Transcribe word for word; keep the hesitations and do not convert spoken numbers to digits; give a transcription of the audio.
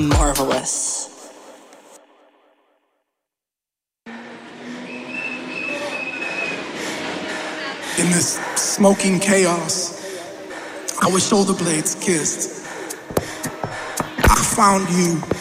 marvelous. In this smoking chaos, our shoulder blades kissed. I found you.